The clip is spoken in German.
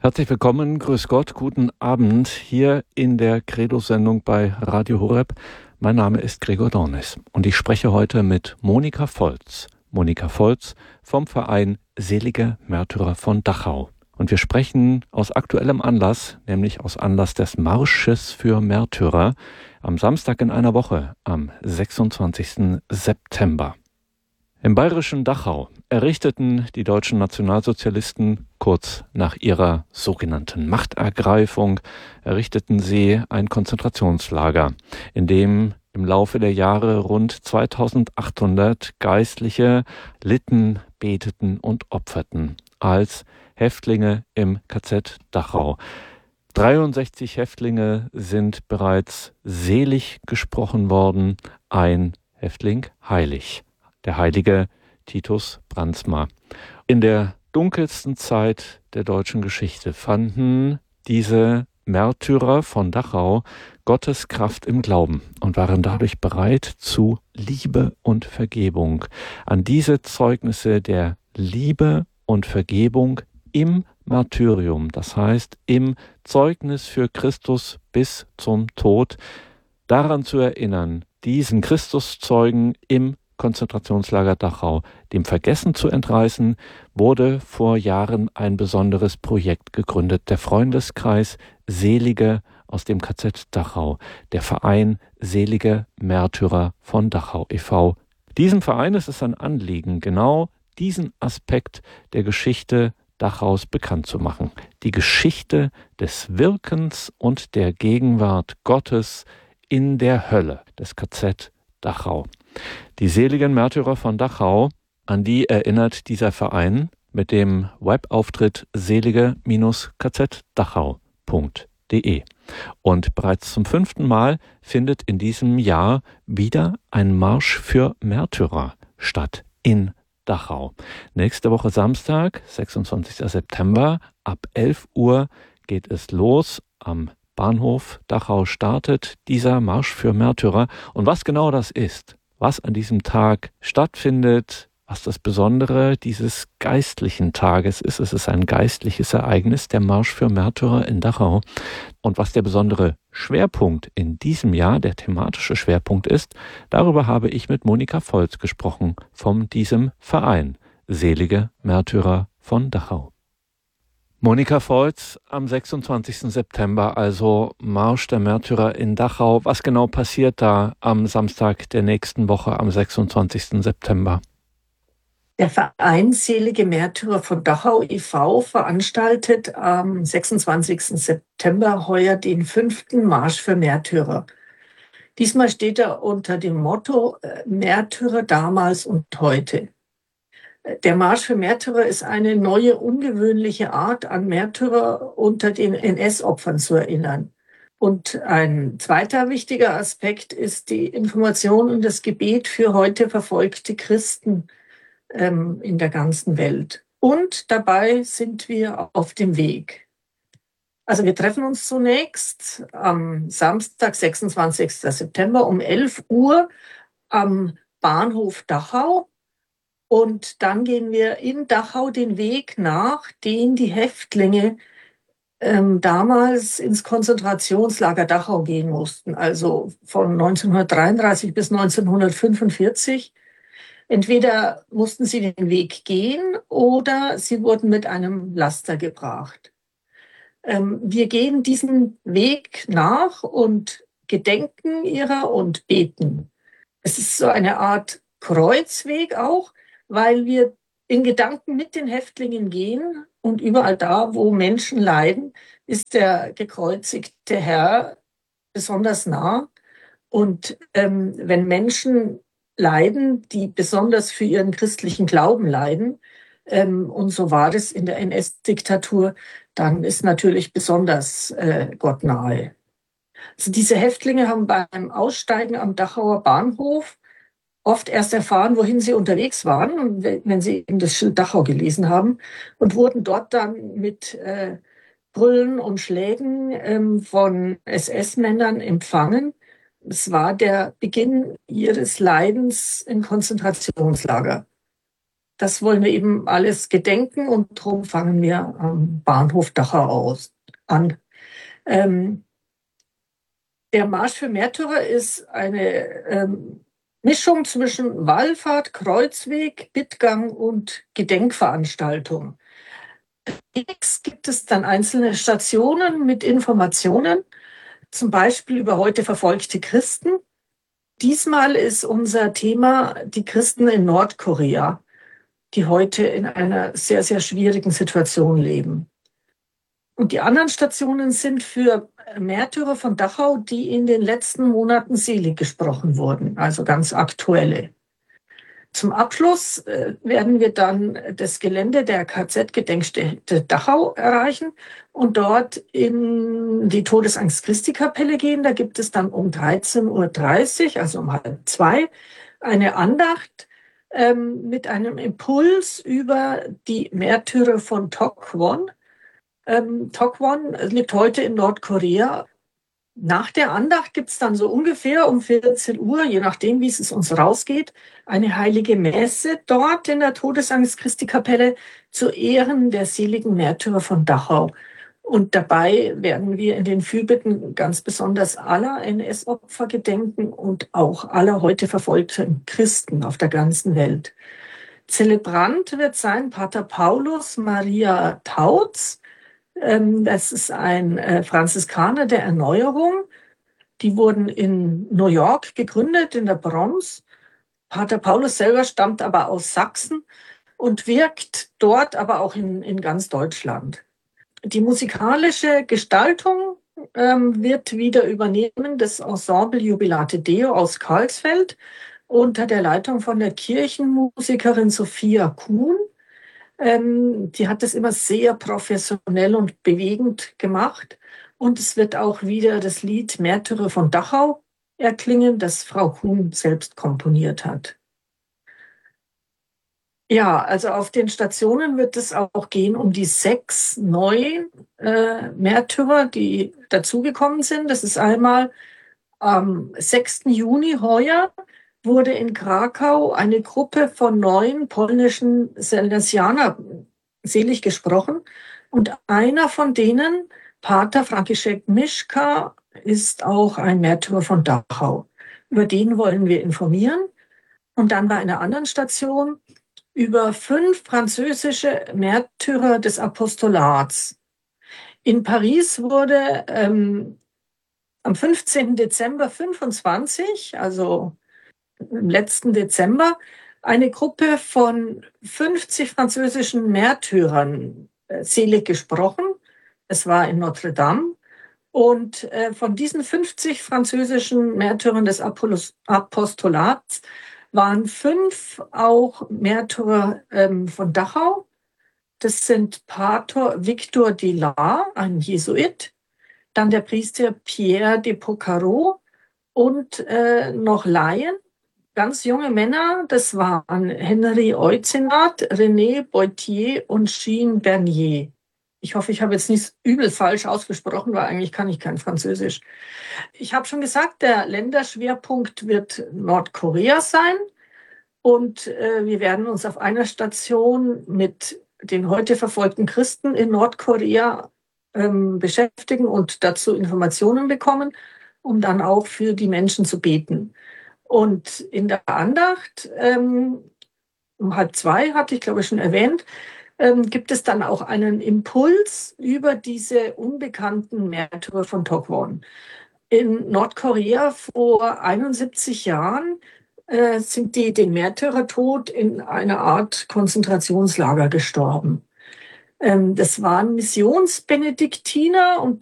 Herzlich willkommen, grüß Gott, guten Abend hier in der Credo-Sendung bei Radio Horeb. Mein Name ist Gregor Dornis und ich spreche heute mit Monika Volz. Monika Volz vom Verein Selige Märtyrer von Dachau. Und wir sprechen aus aktuellem Anlass, nämlich aus Anlass des Marsches für Märtyrer am Samstag in einer Woche, am 26. September. Im bayerischen Dachau errichteten die deutschen Nationalsozialisten kurz nach ihrer sogenannten Machtergreifung, errichteten sie ein Konzentrationslager, in dem im Laufe der Jahre rund 2800 Geistliche litten, beteten und opferten als Häftlinge im KZ Dachau. 63 Häftlinge sind bereits selig gesprochen worden, ein Häftling heilig. Der heilige Titus Brandsma. In der dunkelsten Zeit der deutschen Geschichte fanden diese Märtyrer von Dachau Gottes Kraft im Glauben und waren dadurch bereit zu Liebe und Vergebung. An diese Zeugnisse der Liebe und Vergebung im Martyrium, das heißt im Zeugnis für Christus bis zum Tod, daran zu erinnern, diesen Christuszeugen im Konzentrationslager Dachau, dem Vergessen zu entreißen, wurde vor Jahren ein besonderes Projekt gegründet. Der Freundeskreis Selige aus dem KZ Dachau, der Verein Selige Märtyrer von Dachau e.V. Diesem Verein ist es ein Anliegen, genau diesen Aspekt der Geschichte Dachaus bekannt zu machen. Die Geschichte des Wirkens und der Gegenwart Gottes in der Hölle des KZ Dachau. Die seligen Märtyrer von Dachau, an die erinnert dieser Verein mit dem Webauftritt selige-kzdachau.de. Und bereits zum 5. Mal findet in diesem Jahr wieder ein Marsch für Märtyrer statt in Dachau. Nächste Woche Samstag, 26. September, ab 11 Uhr geht es los. Am Bahnhof Dachau startet dieser Marsch für Märtyrer. Und was genau das ist, was an diesem Tag stattfindet, was das Besondere dieses geistlichen Tages ist. Es ist ein geistliches Ereignis, der Marsch für Märtyrer in Dachau. Und was der besondere Schwerpunkt in diesem Jahr, der thematische Schwerpunkt ist, darüber habe ich mit Monika Volz gesprochen, von diesem Verein Selige Märtyrer von Dachau. Monika Volz, am 26. September, also Marsch der Märtyrer in Dachau. Was genau passiert da am Samstag der nächsten Woche, am 26. September? Der Verein Selige Märtyrer von Dachau e.V. veranstaltet am 26. September heuer den 5. Marsch für Märtyrer. Diesmal steht er unter dem Motto Märtyrer damals und heute. Der Marsch für Märtyrer ist eine neue, ungewöhnliche Art, an Märtyrer unter den NS-Opfern zu erinnern. Und ein zweiter wichtiger Aspekt ist die Information und das Gebet für heute verfolgte Christen in der ganzen Welt. Und dabei sind wir auf dem Weg. Also wir treffen uns zunächst am Samstag, 26. September um 11 Uhr am Bahnhof Dachau. Und dann gehen wir in Dachau den Weg nach, den die Häftlinge damals ins Konzentrationslager Dachau gehen mussten, also von 1933 bis 1945. Entweder mussten sie den Weg gehen oder sie wurden mit einem Laster gebracht. Wir gehen diesen Weg nach und gedenken ihrer und beten. Es ist so eine Art Kreuzweg auch, weil wir in Gedanken mit den Häftlingen gehen und überall da, wo Menschen leiden, ist der gekreuzigte Herr besonders nah. Und wenn Menschen leiden, die besonders für ihren christlichen Glauben leiden, und so war das in der NS-Diktatur, dann ist natürlich besonders Gott nahe. Also diese Häftlinge haben beim Aussteigen am Dachauer Bahnhof oft erst erfahren, wohin sie unterwegs waren, wenn sie eben das Schild Dachau gelesen haben, und wurden dort dann mit Brüllen und Schlägen von SS-Männern empfangen. Es war der Beginn ihres Leidens im Konzentrationslager. das wollen wir eben alles gedenken und darum fangen wir am Bahnhof Dachau an. Der Marsch für Märtyrer ist eine Mischung zwischen Wallfahrt, Kreuzweg, Bittgang und Gedenkveranstaltung. Jetzt gibt es dann einzelne Stationen mit Informationen, zum Beispiel über heute verfolgte Christen. Diesmal ist unser Thema die Christen in Nordkorea, die heute in einer sehr, sehr schwierigen Situation leben. Und die anderen Stationen sind für Märtyrer von Dachau, die in den letzten Monaten selig gesprochen wurden, also ganz aktuelle. Zum Abschluss werden wir dann das Gelände der KZ-Gedenkstätte Dachau erreichen und dort in die Todesangst Christi-Kapelle gehen. Da gibt es dann um 13:30 Uhr, also um 1:30, eine Andacht mit einem Impuls über die Märtyrer von Tokwon. Tokwon liegt heute in Nordkorea. Nach der Andacht gibt es dann so ungefähr um 14 Uhr, je nachdem, wie es uns rausgeht, eine heilige Messe dort in der Todesangst Christi-Kapelle zu Ehren der seligen Märtyrer von Dachau. Und dabei werden wir in den Fürbitten ganz besonders aller NS-Opfer gedenken und auch aller heute verfolgten Christen auf der ganzen Welt. Zelebrant wird sein Pater Paulus Maria Tautz. Das ist ein Franziskaner der Erneuerung. Die wurden in New York gegründet, in der Bronx. Pater Paulus selber stammt aber aus Sachsen und wirkt dort aber auch in ganz Deutschland. Die musikalische Gestaltung wird wieder übernehmen das Ensemble Jubilate Deo aus Karlsfeld unter der Leitung von der Kirchenmusikerin Sophia Kuhn. Die hat das immer sehr professionell und bewegend gemacht. Und es wird auch wieder das Lied Märtyrer von Dachau erklingen, das Frau Kuhn selbst komponiert hat. Ja, also auf den Stationen wird es auch gehen um die 6 neuen Märtyrer, die dazugekommen sind. Das ist einmal am 6. Juni heuer wurde in Krakau eine Gruppe von 9 polnischen Salesianern selig gesprochen. Und einer von denen, Pater František Miška, ist auch ein Märtyrer von Dachau. Über den wollen wir informieren. Und dann bei einer anderen Station über 5 französische Märtyrer des Apostolats. In Paris wurde am 15. Dezember 25, also im letzten Dezember, eine Gruppe von 50 französischen Märtyrern selig gesprochen. Es war in Notre Dame. Und von diesen 50 französischen Märtyrern des Apostolats waren 5 auch Märtyrer von Dachau. Das sind Pater Victor Dilar, ein Jesuit, dann der Priester Pierre de Pocaro und noch Laien, ganz junge Männer. Das waren Henri Euzenat, René Beutier und Jean Bernier. Ich hoffe, ich habe jetzt nicht übel falsch ausgesprochen, weil eigentlich kann ich kein Französisch. Ich habe schon gesagt, der Länderschwerpunkt wird Nordkorea sein. Und wir werden uns auf einer Station mit den heute verfolgten Christen in Nordkorea beschäftigen und dazu Informationen bekommen, um dann auch für die Menschen zu beten. Und in der Andacht um 1:30, hatte ich glaube ich schon erwähnt, gibt es dann auch einen Impuls über diese unbekannten Märtyrer von Tokwon. In Nordkorea vor 71 Jahren sind die den Märtyrertod in einer Art Konzentrationslager gestorben. Das waren Missionsbenediktiner und